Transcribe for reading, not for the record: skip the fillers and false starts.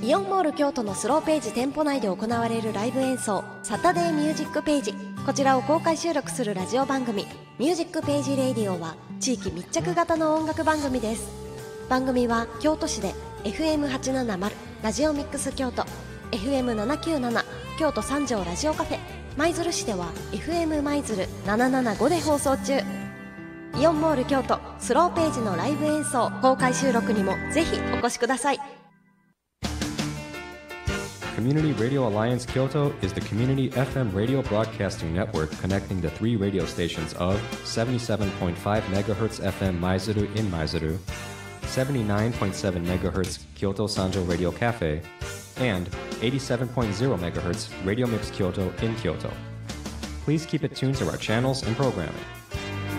イオンモール京都のスローページ店舗内で行われるライブ演奏サタデーミュージックページ、こちらを公開収録するラジオ番組ミュージックページレイディオは地域密着型の音楽番組です。番組は京都市で FM870 ラジオミックス京都、 FM797 京都三条ラジオカフェ、舞鶴市では FM 舞鶴775で放送中。イオンモール京都スローページのライブ演奏公開収録にもぜひお越しください。 Community Radio Alliance Kyoto is the community FM radio broadcasting network connecting the 3 radio stations of 77.5 MHz FM Maizuru in Maizuru, 79.7 MHz Kyoto Sanjo Radio Cafe, and 87.0 MHz Radio Mix Kyoto in Kyoto. Please keep it tuned to our channels and programming.